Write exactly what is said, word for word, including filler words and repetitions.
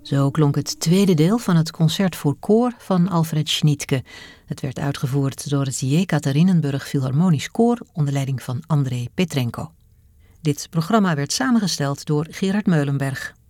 Zo klonk het tweede deel van het concert voor koor van Alfred Schnittke. Het werd uitgevoerd door het Jekaterinenburg Philharmonisch Koor onder leiding van André Petrenko. Dit programma werd samengesteld door Gerard Meulenberg.